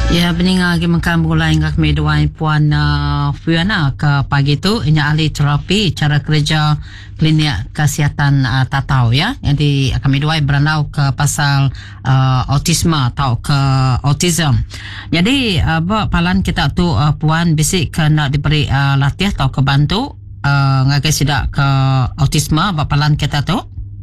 Ya, beninga lagi makan mulai ngak meduai puan Fiona ke pagi tu inya ahli terapi cara kerja klinik kesihatan tatau ya. Jadi kami meduai berandau ke pasal autisme atau ke autism. Jadi palan kita tu puan bisik kena diberi latihan atau kebantu ngagai sidak ke autisme palan kita tu.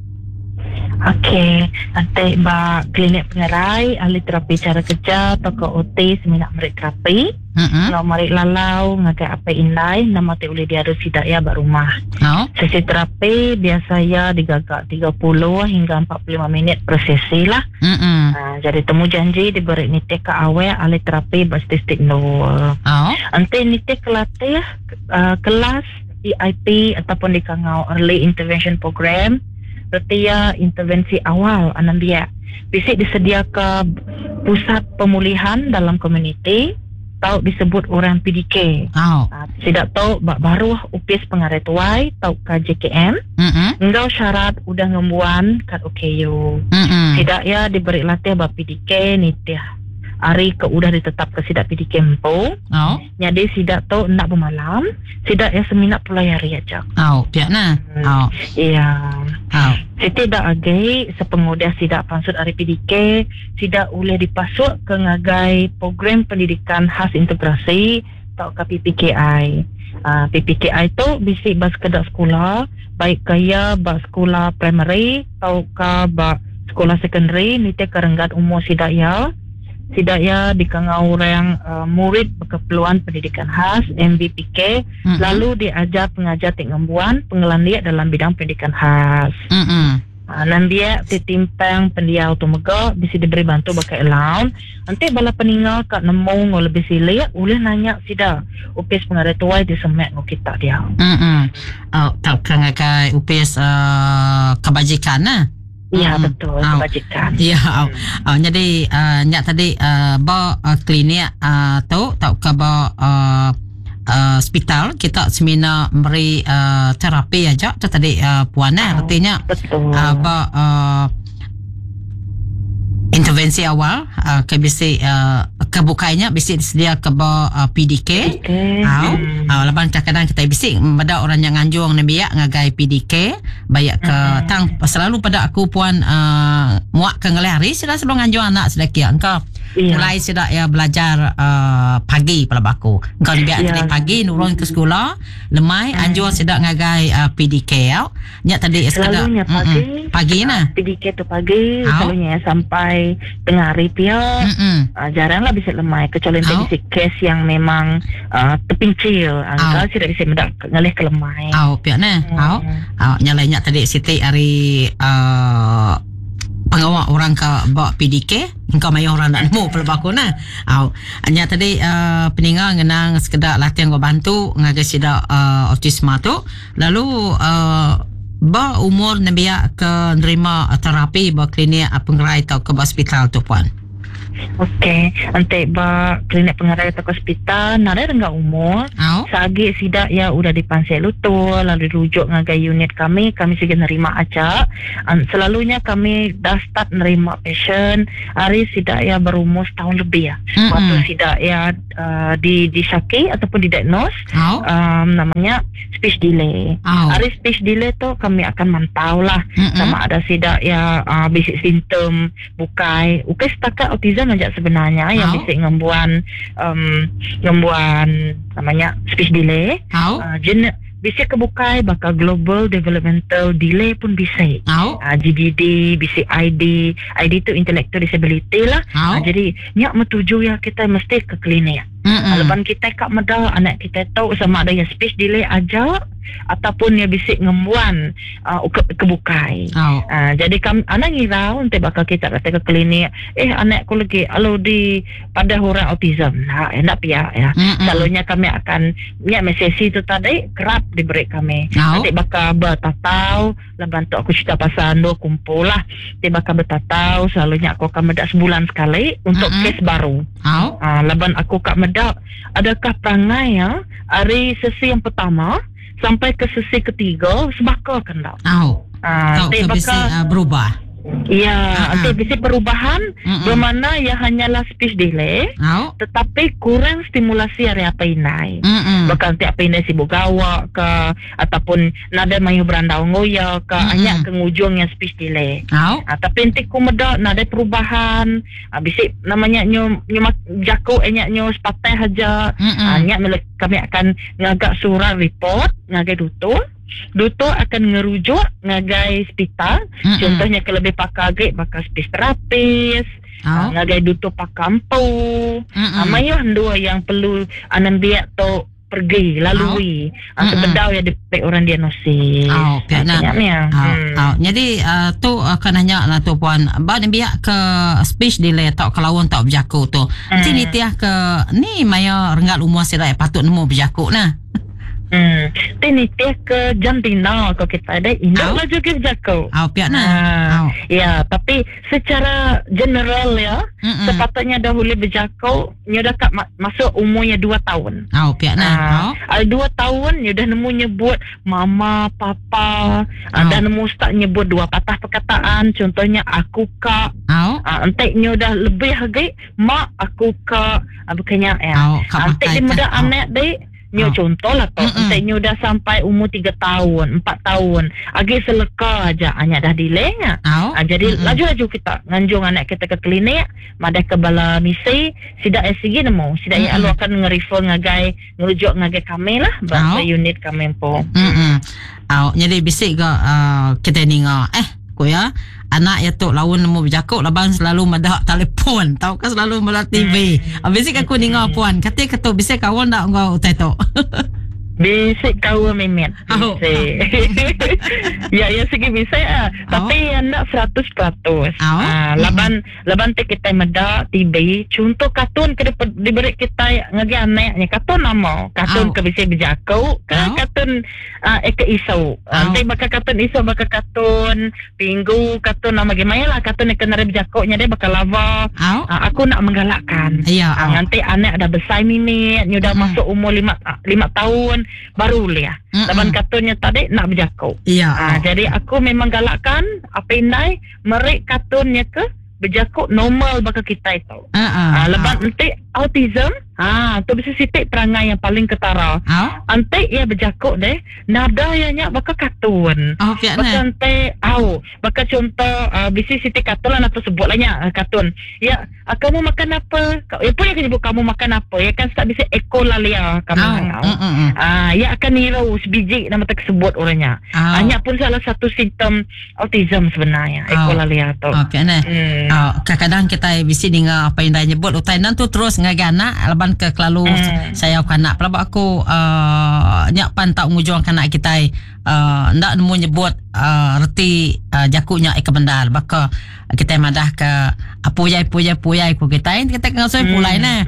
Okey, nanti klinik pengerai, ahli terapi cara kerja, toko otis, minat merik terapi. Kalau merik lalau, ngagai apa indai, nama te boleh diadu sidak ya bak rumah. Sesi terapi biasa ya digagak 30 hingga 45 minit per sesi lah. Jadi temu janji diberi nitik ke awal ahli terapi berstatistik nol. Nanti nitik kelatih kelas EIP ataupun di kangau Early Intervention Program. Setia intervensi awal anambia bisik disediakan pusat pemulihan dalam komuniti tau disebut orang PDK. Tidak tahu baru upis pengarai tuai tau ke JKM. Enggau syarat udah ngembuan kat OKU. Tidak ya diberi latih bak PDK nitih hari ke udah ditetap ke sidak PDK empo. Jadi sidak tahu nak bermalam, sidak ya seminat pelayari aja. Pihak na. Iya. Tidak agai sepengudah sidak pansut hari PDK, sidak boleh dipasuk ke ngagai program pendidikan khas integrasi atau ke PPKI. PPKI tu bisik bas kedak sekolah, baik kaya bas sekolah primary atau ke bas sekolah secondary, nite kerenggat umur sidak ya. Tidak ya di kangau orang murid berkeperluan pendidikan khas MBPK lalu diajar pengajar tinggambuan pengelandiak dalam bidang pendidikan khas. Nandia titimpang pendia automega bisa diberi bantu pakai allowance. Nanti bala peninggal kat nemu lebih silik boleh nanya sida upis pengarai tuai di semek kita dia. Tak kengakai upis kebajikan nah. Ya betul kebajikan. Ya, jadi nyak tadi klinik tu tau ke hospital kita semina beri terapi aja tu tadi puan artinya intervensi awal ke bisi kebukainya bisi disedia ke PDK. Laban kadang kita bisi pada orang yang nganjung nabiak ngagai PDK bayak ke tang selalu pada aku puan muak ke ngelari sudah sebelum nganjung anak sedaki engkau mulai sudah ya belajar pagi pada aku engkau nabiak tadi pagi nurun ke sekolah lemai anjung sudah ngagai PDK nyak tadi selalunya pagi nah PDK tu pagi selalunya sampai tengah hari pia jaranglah bisa lemai kecuali bisa case yang memang terpincil angka sudah bisa mendak ngalih ke lemai pia nah nyalainya tadi Siti hari pengawal orang ke bawa PDK engkau mayu orang nak nemu pelabak aku nah hanya tadi peninggal ngenang sekedar latihan kau bantu ngagai sida autisme tu lalu ba umur nabiak ke nerima terapi ba klinik pengerai atau ke hospital tu puan. Okey, nanti klinik pengerai atau hospital nada renggak umur. Sagi sidak ya udah dipansel lutur lalu dirujuk ngagai unit kami sudah nerima aja. Selalunya kami dah start nerima patient hari sidak ya berumur setahun lebih ya. Waktu sidak ya disaki ataupun didiagnose namanya speech delay. Hari speech delay tu kami akan mantau lah sama ada sidak ya basic simptom bukai setakat autism aja sebenarnya yang bisa ngembuan namanya speech delay. Bisa kebukai bakal global developmental delay pun bisa. GDD, bisa ID tu intellectual disability lah. Jadi nyak metuju ya kita mesti ke klinik. Lepas kita kat medal anak kita tahu sama ada yang speech delay aja ataupun yang bisa ngembuan kebukai. Jadi anak ngira nanti bakal kita datang ke klinik anakku lagi di pada orang autism. Enak pia ya. Selalunya kami akan sesi tu tadi kerap diberi kami. Nanti bakal bertatau bantu aku cerita pasal dua kumpul lah. Nanti bakal bertatau selalunya aku akan medak sebulan sekali untuk kes baru. Laban aku kat medak adakah perangai ya hari sesi yang pertama sampai ke sesi ketiga sebakar kan tak? Sebisa berubah. Nanti bisa perubahan bermana ya hanyalah speech delay, tetapi kurang stimulasi area apa inai. Bahkan tiap inai sibuk gawak ke ataupun nada mayu berandau ngoya ke hanya ke ngujungnya speech delay. Tapi nanti kumeda nada perubahan, bisa namanya nyo jago nyo sepatai haja. Hanya kami akan ngagak surat report ngagai Duto akan ngerujuk ngagai hospital. Contohnya ke lebih pakai speech terapis, ngagai duto pakampu. Mayah dua yang perlu anan dia to pergi lalui sebedau ya depe orang diagnosis. Jadi tu akan hanya lah tu puan ba biak ke speech delay tak kelawan tak berjaku tu. Nanti ni tiah ke ni maya renggat umur sirai patut nemu berjaku nah. Ini tiap ke jam tina kalau kita ada indah juga berjaku. Ya, tapi secara general ya, sepatutnya dahulu berjaku, nyoda kat masuk umurnya 2 tahun. 2 tahun, nyoda nemu nyebut mama, papa, dan nemu start nyebut 2 patah perkataan, contohnya aku kak, entek nyoda lebih hargai mak aku kak, bukannya ya. Entek dia muda anak dek. Nyo contoh lah tu, enteknya dah sampai umur 3 tahun, 4 tahun, agak seleka aja, hanya dah delay nya. Jadi laju-laju kita nganjung anak kita ke klinik, madah ke bala misi, sidak SG nemu, sidak ya alu akan nge-refer ngagai, ngerujuk ngagai kami lah, bahasa unit kami po. Jadi bisik ke kita ni ko ya anak ya tu lawan nemu berjakuk laban selalu madah telefon tahu kan selalu melalui TV. Bisik aku ninga puan kata kata bisik kawan dak ngau utai tu. Bisik kawan memet. Ya segi bisik tapi anak 100%. Laban kita medak TV contoh kartun ke diberi kita ngagi anaknya kartun nama kartun ke bisik berjakuk kartun ke isu nanti bakal kartun isu bakal kartun minggu kartun nama gimana lah kartun yang kena berjakuknya dia bakal lava. Aku nak menggalakkan nanti anak dah besar minit dah masuk umur 5 tahun baru lihat laban kartunnya tadi nak berjakuk. Jadi aku memang galakkan apa indai merik kartunnya ke berjakuk normal bakal kita itu. Lepas nanti autism tu bisa sitik perangai yang paling ketara. Nanti ya berjakuk deh nada yang bakal kartun. Bakal nanti bakal contoh bisa sitik kartun lah atau sebut lahnya kartun. Ya kamu makan apa? Ya pun yang nyebut kamu makan apa? Ya kan tak bisa ekolalia kamu ya akan nirau sebiji nama tersebut orangnya. Hanya pun salah satu simptom autism sebenarnya ekolalia tu. Kadang-kadang kita bisa dengar apa yang dah nyebut utai nanti terus ngagana leban ke kelalu saya kanak pelabak aku nyak pan tak ngujung kanak kita ndak nemu nyebut reti jakuknya ikabendal baka kita madah ke puyai ko kita ngasoi pulai na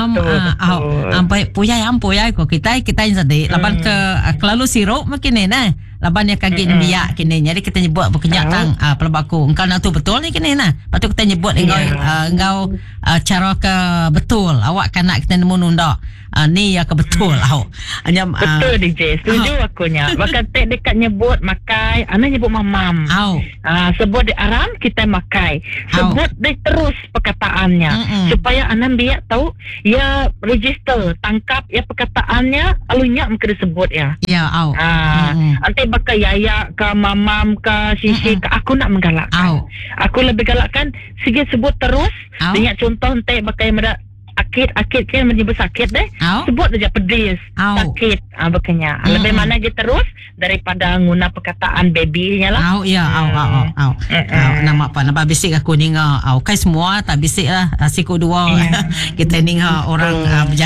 puyai ko kita sedih leban ke kelalu sirup makin na laban yang kagak biak kini jadi kita nyebut berkenyak tang pelabak aku engkau nak tu betul ni kini na patut kita nyebut engkau cara ke betul awak kanak kita nemu nunda ni ya ke betul betul DJ setuju akunya bahkan tek dekat nyebut makai anak nyebut mamam sebut di aram kita makai sebut dia terus perkataannya supaya anak biak tahu ya register tangkap ya perkataannya alunya mungkin disebut ya nanti bakal yaya ke mamam ke sisi ke aku nak menggalakkan aku lebih galakkan sikit sebut terus dengan contoh nanti bakal mereka akit kan menyebut sakit deh sebut aja pedis sakit bekenya lebih mana je terus daripada guna perkataan baby-nya lah nama apa nama bisik aku ninga kai semua tak bisik lah siku dua kita ninga orang